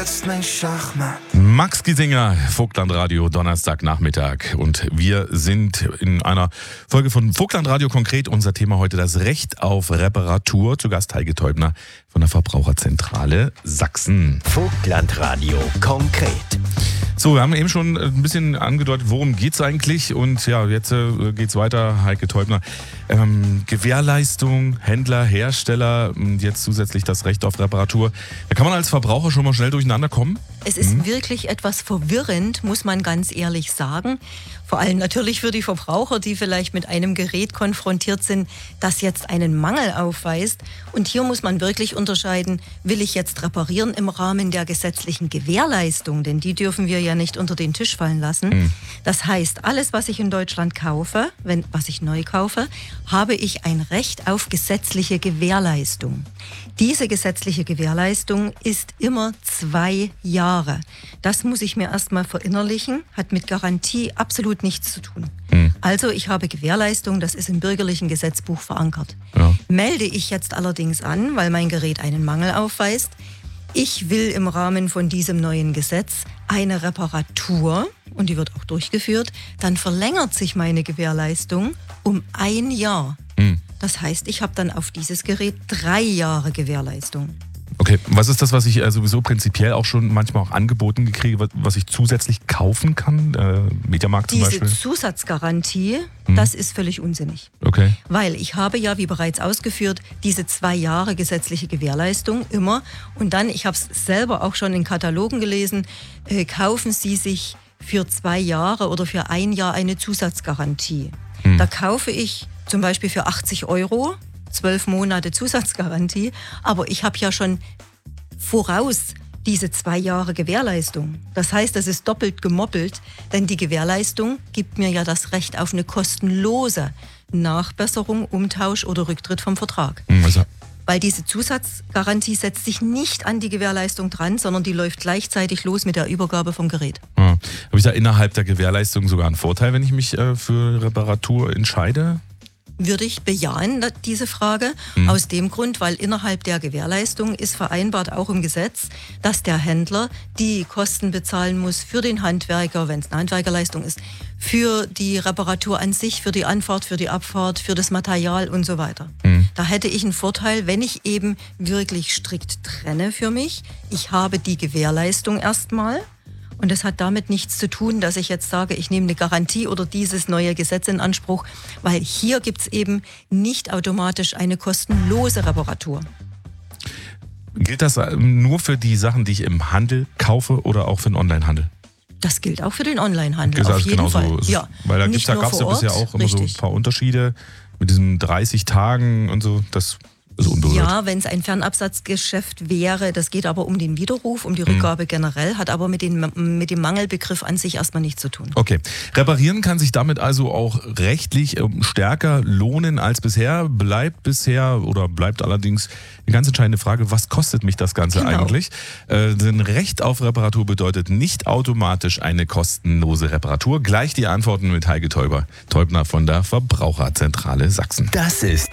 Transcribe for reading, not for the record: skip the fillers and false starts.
jetzt nicht Schachmatt. Max Giesinger, Vogtlandradio, Donnerstagnachmittag. Und wir sind in einer Folge von Vogtlandradio konkret. Unser Thema heute das Recht auf Reparatur. Zu Gast Heike Teubner von der Verbraucherzentrale Sachsen. Vogtlandradio konkret. So, wir haben eben schon ein bisschen angedeutet, worum geht's eigentlich? Und ja, jetzt geht's weiter. Heike Teubner. Gewährleistung, Händler, Hersteller und jetzt zusätzlich das Recht auf Reparatur. Da kann man als Verbraucher schon mal schnell durcheinander kommen. Es ist wirklich etwas verwirrend, muss man ganz ehrlich sagen. Vor allem natürlich für die Verbraucher, die vielleicht mit einem Gerät konfrontiert sind, das jetzt einen Mangel aufweist. Und hier muss man wirklich unterscheiden, will ich jetzt reparieren im Rahmen der gesetzlichen Gewährleistung, denn die dürfen wir ja nicht unter den Tisch fallen lassen. Das heißt, alles, was ich in Deutschland kaufe, was ich neu kaufe, habe ich ein Recht auf gesetzliche Gewährleistung. Diese gesetzliche Gewährleistung ist immer 2 Jahre. Das muss ich mir erstmal verinnerlichen, hat mit Garantie absolut nichts zu tun. Also ich habe Gewährleistung, das ist im bürgerlichen Gesetzbuch verankert. Ja. Melde ich jetzt allerdings an, weil mein Gerät einen Mangel aufweist, ich will im Rahmen von diesem neuen Gesetz eine Reparatur, und die wird auch durchgeführt, dann verlängert sich meine Gewährleistung um 1 Jahr. Das heißt, ich habe dann auf dieses Gerät 3 Jahre Gewährleistung. Okay, was ist das, was ich sowieso prinzipiell auch schon manchmal auch angeboten kriege, was ich zusätzlich kaufen kann? Mediamarkt zum Beispiel? Diese Zusatzgarantie, das ist völlig unsinnig. Okay. Weil ich habe ja, wie bereits ausgeführt, diese 2 Jahre gesetzliche Gewährleistung immer. Und dann, ich habe es selber auch schon in Katalogen gelesen, kaufen Sie sich für 2 Jahre oder für 1 Jahr eine Zusatzgarantie. Da kaufe ich zum Beispiel für 80 €, 12 Monate Zusatzgarantie, aber ich habe ja schon voraus diese 2 Jahre Gewährleistung. Das heißt, das ist doppelt gemoppelt, denn die Gewährleistung gibt mir ja das Recht auf eine kostenlose Nachbesserung, Umtausch oder Rücktritt vom Vertrag. Also, Weil diese Zusatzgarantie setzt sich nicht an die Gewährleistung dran, sondern die läuft gleichzeitig los mit der Übergabe vom Gerät. ja. Habe ich da innerhalb der Gewährleistung sogar einen Vorteil, wenn ich mich für Reparatur entscheide? Würde ich bejahen, diese Frage, aus dem Grund, weil innerhalb der Gewährleistung ist vereinbart auch im Gesetz, dass der Händler die Kosten bezahlen muss für den Handwerker, wenn es eine Handwerkerleistung ist, für die Reparatur an sich, für die Anfahrt, für die Abfahrt, für das Material und so weiter. Da hätte ich einen Vorteil, wenn ich eben wirklich strikt trenne für mich. Ich habe die Gewährleistung erstmal. Und das hat damit nichts zu tun, dass ich jetzt sage, ich nehme eine Garantie oder dieses neue Gesetz in Anspruch, weil hier gibt es eben nicht automatisch eine kostenlose Reparatur. Gilt das nur für die Sachen, die ich im Handel kaufe oder auch für den Onlinehandel? Das gilt auch für den Onlinehandel, Also auf jeden genauso Fall. ist es. Ja, Weil da nicht gab nur es ja vor bisher Ort, auch immer so ein richtig. paar Unterschiede mit diesen 30 Tagen und so. Das ist unberührt. Ja, wenn es ein Fernabsatzgeschäft wäre, das geht aber um den Widerruf, um die Rückgabe generell, hat aber mit dem Mangelbegriff an sich erstmal nichts zu tun. Okay. Reparieren kann sich damit also auch rechtlich stärker lohnen als bisher. Bleibt allerdings eine ganz entscheidende Frage, was kostet mich das Ganze eigentlich? Denn Recht auf Reparatur bedeutet nicht automatisch eine kostenlose Reparatur. Gleich die Antworten mit Heike Teubner von der Verbraucherzentrale Sachsen. Das ist